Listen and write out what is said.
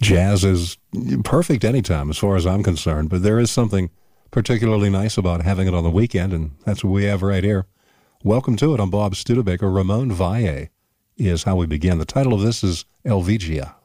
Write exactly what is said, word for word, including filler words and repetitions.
Jazz is perfect anytime as far as I'm concerned, but there is something particularly nice about having it on the weekend, and that's what we have right here. Welcome to it. I'm Bob Studebaker. Ramon Valle is how we begin. The title of this is Elvigia.